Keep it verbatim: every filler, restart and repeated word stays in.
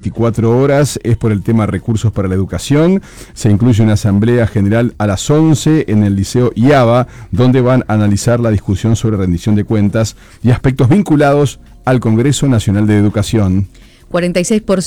veinticuatro horas, es por el tema recursos para la educación. Se incluye una asamblea general a las once en el Liceo IABA, donde van a analizar la discusión sobre rendición de cuentas y aspectos vinculados al Congreso Nacional de Educación. cuarenta y seis por ciento